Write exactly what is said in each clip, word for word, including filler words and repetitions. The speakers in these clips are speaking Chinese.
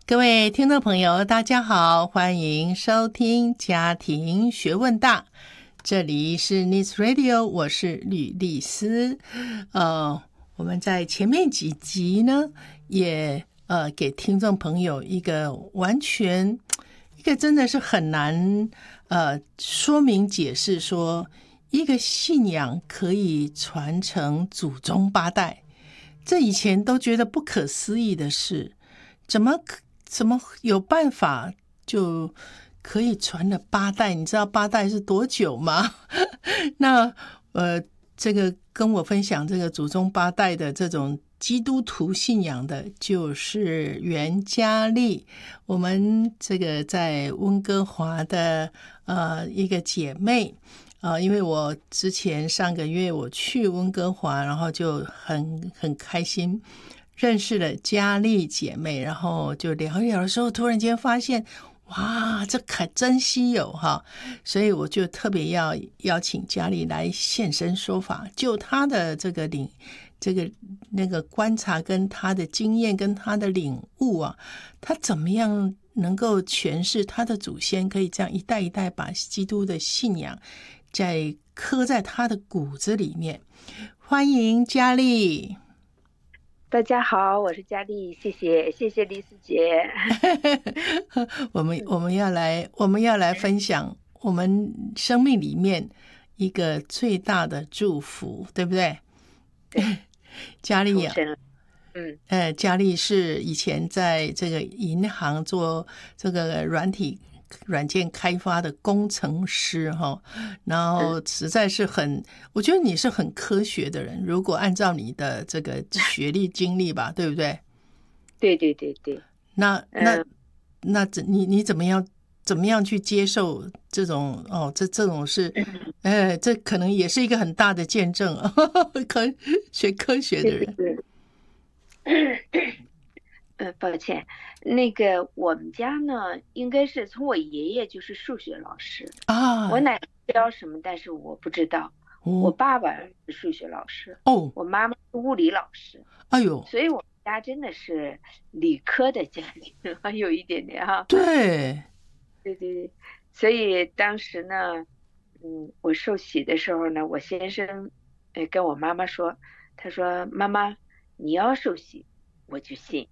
各位听众朋友大家好，欢迎收听家庭学问大，这里是 Nice Radio， 我是吕丽丝。呃，我们在前面几集呢也呃给听众朋友一个完全一个真的是很难呃说明解释说一个信仰可以传承祖宗八代，这以前都觉得不可思议的事，怎么怎么有办法就可以传了八代？你知道八代是多久吗？那呃，这个跟我分享这个祖宗八代的这种基督徒信仰的，就是袁嘉丽，我们这个在温哥华的呃一个姐妹。呃，因为我之前上个月我去温哥华，然后就很很开心认识了嘉丽姐妹，然后就聊一聊的时候，突然间发现，哇，这可真稀有哈！所以我就特别要邀请嘉丽来现身说法，就她的这个领这个那个观察跟她的经验跟她的领悟啊，她怎么样能够诠释她的祖先可以这样一代一代把基督的信仰在刻在他的骨子里面。欢迎嘉丽。 大家好，我是嘉丽，谢谢谢谢丽丝姐。 我们我们要来我们要来分享我们生命里面一个最大的祝福，对不对？ 对， 嘉丽啊， 嗯， 呃，嘉丽是以前在这个银行做这个软体软件开发的工程师哈，然后实在是很，我觉得你是很科学的人。如果按照你的这个学历经历吧，对不对？ 对对对对。 那那那怎你你怎么样怎么样去接受这种哦？这这种是，哎，这可能也是一个很大的见证啊！科学科学的人。 对对对呃，抱歉，那个我们家呢，应该是从我爷爷就是数学老师啊， 我奶奶教什么，但是我不知道。 哦、 我爸爸是数学老师， 哦， 我妈妈是物理老师， 哎呦， 所以我们家真的是理科的家庭，还有一点点哈。 对， 对对对，所以当时呢，嗯，我受洗的时候呢，我先生呃跟我妈妈说，他说妈妈你要受洗，我就信。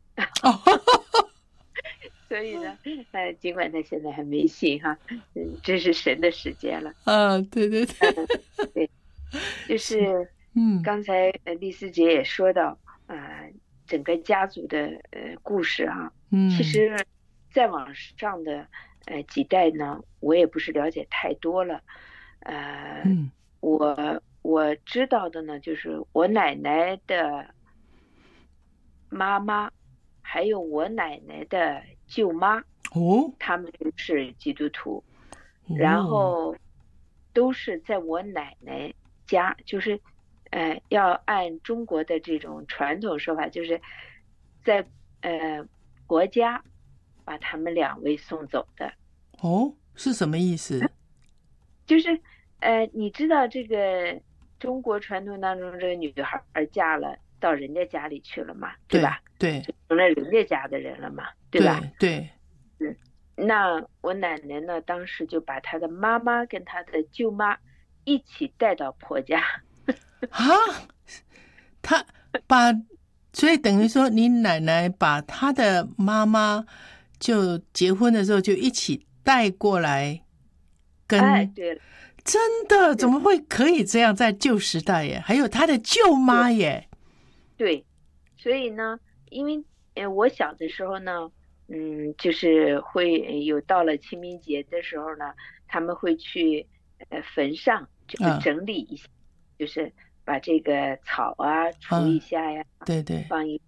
所以呢，呃，尽管他现在还没信哈，嗯，这是神的时间了。 啊，对对对， 嗯、对，就是嗯， 刚才呃丽丝姐也说到啊、呃，整个家族的呃故事啊， 嗯， 其实再往上的呃几代呢，我也不是了解太多了，呃， 嗯， 我我知道的呢，就是我奶奶的妈妈，还有我奶奶的舅妈， 哦， 他们都是基督徒， 哦， 然后都是在我奶奶家，就是呃，要按中国的这种传统说法，就是在呃国家把他们两位送走的。 哦，是什么意思？ 就是呃，你知道这个中国传统当中，这个女孩嫁了到人家家里去了嘛，对吧？ 对， 就成了人家家的人了嘛，对吧？ 对， 对。嗯，那我奶奶呢，当时就把她的妈妈跟她的舅妈一起带到婆家。 啊，他把，所以等于说，你奶奶把她的妈妈就结婚的时候就一起带过来跟， 哎，对了， 真的怎么会可以这样在旧时代耶？还有她的舅妈耶， 对，所以呢，因为呃我小的时候呢，嗯，就是会有到了清明节的时候呢，他们会去呃坟上就是整理一下， 啊、 就是把这个草啊除一下呀， 对对， 放一